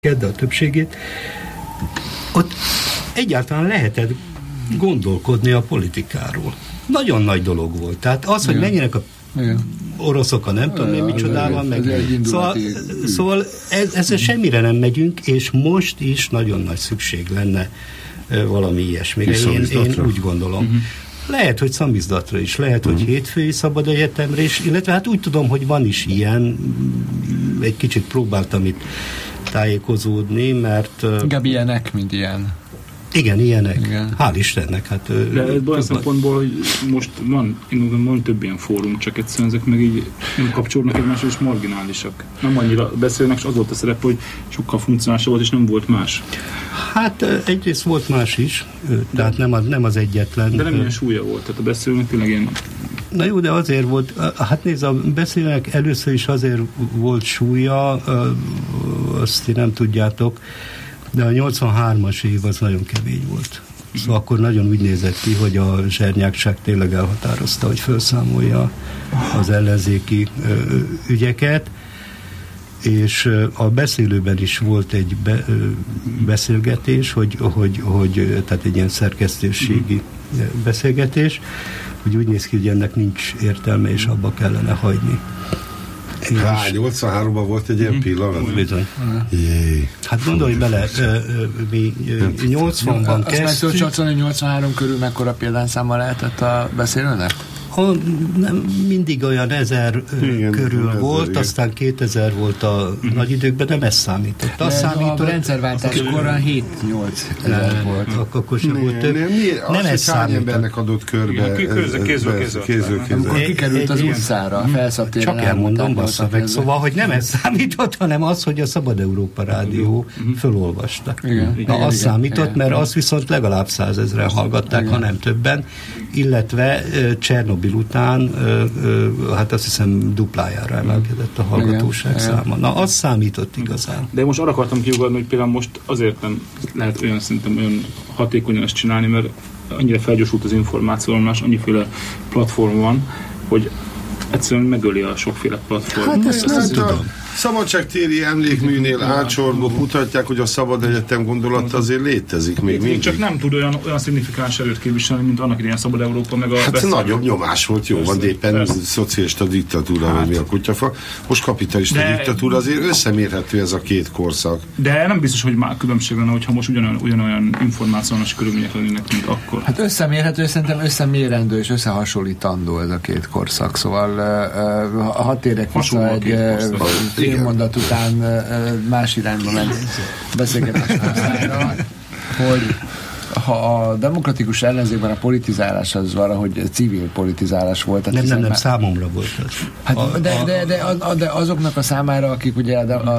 de a többségét, ott egyáltalán lehetett gondolkodni a politikáról. Nagyon nagy dolog volt. Tehát az, hogy menjenek a oroszok, a nem tudom én micsodával, meg... Szóval ezzel semmire nem megyünk, és most is nagyon nagy szükség lenne valami ilyesmire. Én úgy gondolom. Lehet, hogy szamizdatra is, lehet, hogy hétfői szabad egyetemre is, illetve hát úgy tudom, hogy van is ilyen, egy kicsit próbáltam itt tájékozódni, mert... Inkább ilyenek, mint ilyen. Igen, ilyenek. Igen. Hál' Istennek. Hát, de olyan szempontból, hogy most van több ilyen fórum, csak egyszerűen ezek meg így nem kapcsolódnak egymásra, és marginálisak. Nem annyira beszélnek, és az volt a szerep, hogy sokkal funkcionálisabb volt, és nem volt más. Hát egyrészt volt más is, tehát nem az egyetlen. De nem ilyen súlya volt, tehát a beszélőnek tényleg ilyen... Na jó, de azért volt, hát nézd, a beszélőnek először is azért volt súlya, azt ti nem tudjátok, de a 83-as év az nagyon kemény volt. Szóval akkor nagyon úgy nézett ki, hogy a zsernyákság tényleg elhatározta, hogy felszámolja az ellenzéki ügyeket, és a beszélőben is volt egy beszélgetés, hogy tehát egy ilyen szerkesztőségi beszélgetés, hogy úgy néz ki, hogy ennek nincs értelme, és abba kellene hagyni. 83-ban volt egy ilyen pillanat? Bizony. Hát gondolj bele, mi 80-ban kezdtük. Azt meg 83 körül mekkora példányszámmal lehetett a beszélőnek? Nem, mindig olyan 1000 körül volt, 1000. Aztán 2000 volt a nagy időkben, nem ez számított. Az számított, a rendszerváltáskor 7-8 ezer volt. Akkor sem volt több. Nem ez számított. Embernek adott körbe. Kézről. Amikor kikerült az utcára, felszabtéren. Csak elmondom, bassza meg. Szóval, hogy nem ez számított, hanem az, hogy a Szabad Európa Rádió fölolvasta. Na, az számított, mert azt viszont legalább 100 000-en hallgatták, ha nem többen, illetve Csernobyl után, hát azt hiszem duplájára emelkedett a hallgatóság száma. Na, az számított igazán. De most arra akartam kiugadni, hogy például most azért nem lehet olyan szinten olyan hatékonyan ezt csinálni, mert annyira felgyorsult az információomlás, annyiféle platform van, hogy egyszerűen megöli a sokféle platform. Hát ezt nem tudom. Szabadságtéri emlékműnél átsorgók mutatják, hogy a szabad egyetem gondolata azért létezik még mindig. Csak nem tud olyan szignifikáns erőt képviselni, mint annak idején Szabad Európa, meg a... Hát nagyobb nyomás volt, jó van, de éppen szocialista diktatúra, vagy mi a kutyafa. Most kapitalista diktatúra, azért összemérhető ez a két korszak. De nem biztos, hogy már különbség lenne, hogyha most ugyanolyan információs körülmények lennének, mint akkor. Hát összemérhető, szerintem összemérendő és összehasonlítandó ez a két korszak. Szóval ha térek vissza egy fél mondat után más irányba menni beszélgetésre, hogy ha a demokratikus ellenzékben a politizálás az valahogy civil politizálás volt. Nem, számomra volt az. Hát, de azoknak a számára, akik ugye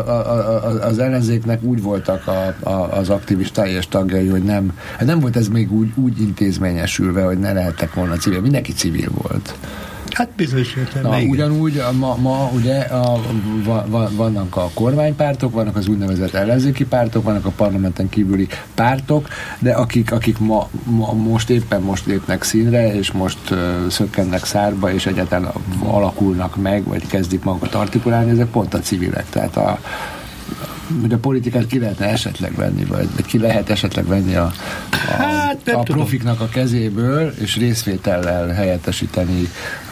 az ellenzéknek úgy voltak az aktivistái és tagjai, hogy nem volt ez még úgy intézményesülve, hogy ne lehettek volna civil. Mindenki civil volt. Hát bizonyos értelemben. Ugyanúgy ma ugye vannak a kormánypártok, vannak az úgynevezett ellenzéki pártok, vannak a parlamenten kívüli pártok, de akik most lépnek színre, és most szökkennek szárba, és egyáltalán alakulnak meg, vagy kezdik magukat artikulálni, ezek pont a civilek. Tehát hogy a politikát ki lehetne esetleg venni, vagy ki lehet esetleg venni a profiknak a kezéből, és részvétellel helyettesíteni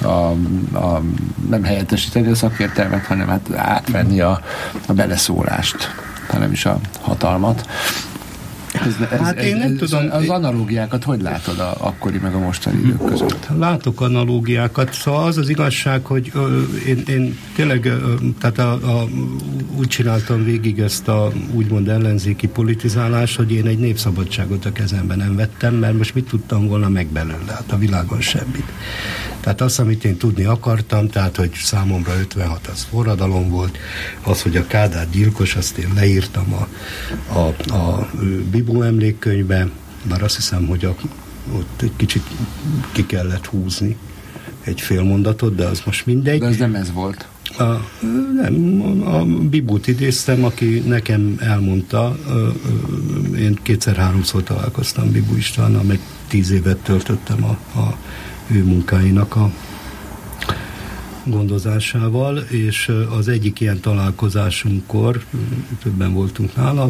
nem helyettesíteni a szakértelmet, hanem hát átvenni a beleszólást, hanem is a hatalmat. Én nem tudom. Az analógiákat hogy látod akkori meg a mostani idők között? Látok analógiákat. Szóval az igazság, hogy én tényleg tehát úgy csináltam végig ezt a úgymond ellenzéki politizálást, hogy én egy népszabadságot a kezembe nem vettem, mert most mit tudtam volna meg belőle? Hát a világon semmit. Tehát azt, amit én tudni akartam, tehát, hogy számomra 56 az forradalom volt, az, hogy a Kádár gyilkos, azt én leírtam a Bibó emlékkönyvbe, bár azt hiszem, hogy ott egy kicsit ki kellett húzni egy fél mondatot, de az most mindegy. De ez nem ez volt. A Bibót idéztem, aki nekem elmondta, én 2-3-szor találkoztam Bibó Istvánnal, meg 10 évet töltöttem a ő munkáinak gondozásával, és az egyik ilyen találkozásunkkor, többen voltunk nála,